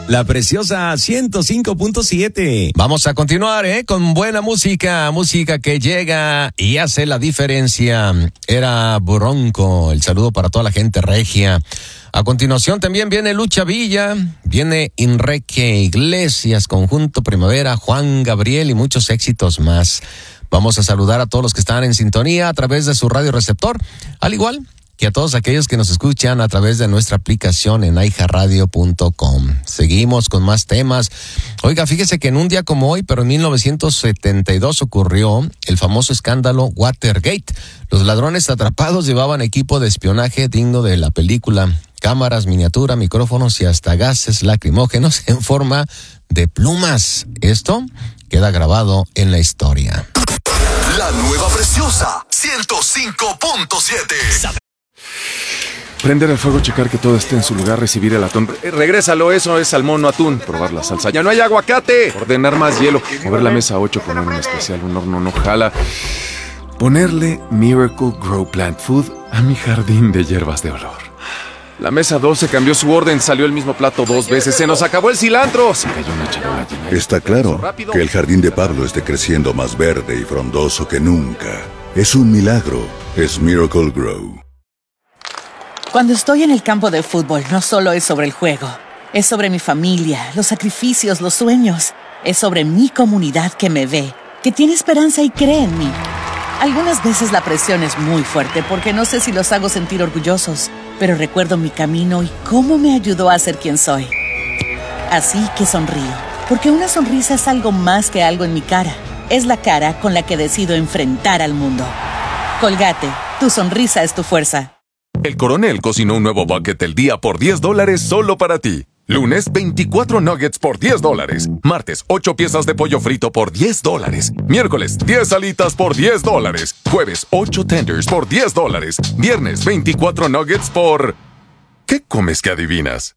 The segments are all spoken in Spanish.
La Preciosa 105.7. Vamos a continuar, con buena música que llega y hace la diferencia. Era Bronco, el saludo para toda la gente regia. A continuación también viene Lucha Villa, viene Enrique Iglesias, Conjunto Primavera, Juan Gabriel y muchos éxitos más. Vamos a saludar a todos los que están en sintonía a través de su radio receptor, al igual que a todos aquellos que nos escuchan a través de nuestra aplicación en iHeartRadio.com. Seguimos con más temas. Oiga, fíjese que en un día como hoy, pero en 1972 ocurrió el famoso escándalo Watergate. Los ladrones atrapados llevaban equipo de espionaje digno de la película. Cámaras, miniatura, micrófonos y hasta gases lacrimógenos en forma de plumas. Esto queda grabado en la historia. La nueva Preciosa 105.7. Prender el fuego, checar que todo esté en su lugar, recibir el atún. Regrésalo, eso es salmón, no atún. Probar la salsa. ¡Ya no hay aguacate! Ordenar más hielo. Mover la mesa 8, poner un especial, un horno no jala. Ponerle Miracle Grow Plant Food a mi jardín de hierbas de olor. La mesa 12 cambió su orden, salió el mismo plato 2 veces. ¡Se nos acabó el cilantro! Se cayó una charola llena. Está claro que el jardín de Pablo esté creciendo más verde y frondoso que nunca. Es un milagro. Es Miracle Grow. Cuando estoy en el campo de fútbol, no solo es sobre el juego. Es sobre mi familia, los sacrificios, los sueños. Es sobre mi comunidad que me ve, que tiene esperanza y cree en mí. Algunas veces la presión es muy fuerte porque no sé si los hago sentir orgullosos, pero recuerdo mi camino y cómo me ayudó a ser quien soy. Así que sonrío, porque una sonrisa es algo más que algo en mi cara. Es la cara con la que decido enfrentar al mundo. Colgate, tu sonrisa es tu fuerza. El Coronel cocinó un nuevo bucket del día por $10 solo para ti. Lunes, 24 nuggets por $10. Martes, 8 piezas de pollo frito por $10. Miércoles, 10 alitas por $10. Jueves, 8 tenders por $10. Viernes, 24 nuggets por... ¿Qué comes que adivinas?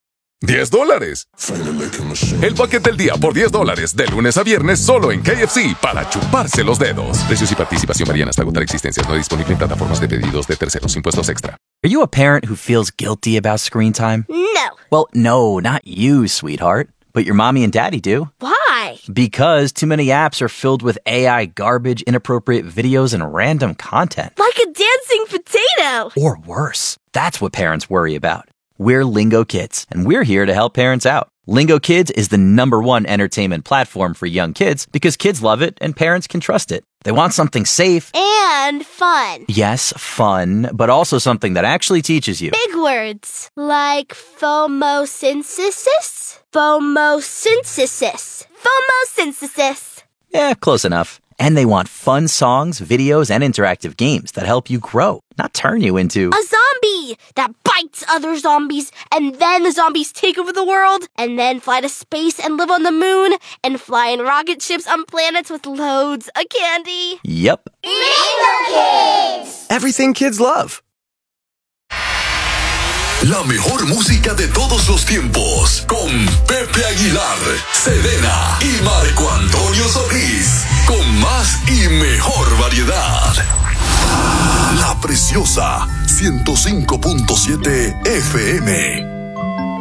$10. El bucket del día por $10. De lunes a viernes solo en KFC para chuparse los dedos. Precios y participación varían hasta agotar existencias. No disponible en plataformas de pedidos de terceros. Impuestos extra. Are you a parent who feels guilty about screen time? No. Well, no, not you, sweetheart. But your mommy and daddy do. Why? Because too many apps are filled with AI garbage, inappropriate videos, and random content. Like a dancing potato. Or worse. That's what parents worry about. We're Lingo Kids, and we're here to help parents out. Lingo Kids is the #1 entertainment platform for young kids because kids love it and parents can trust it. They want something safe. And fun. Yes, fun, but also something that actually teaches you. Big words. Like phomosynthesis? Phomosynthesis. Phomosynthesis. Yeah, close enough. And they want fun songs, videos, and interactive games that help you grow, not turn you into... A zombie that bites other zombies, and then the zombies take over the world, and then fly to space and live on the moon, and fly in rocket ships on planets with loads of candy. Yep. Lingo Kids! Everything kids love. La mejor música de todos los tiempos, con Pepe Aguilar, Serena y Marco Antonio Solís, con más y mejor variedad. La Preciosa 105.7 FM.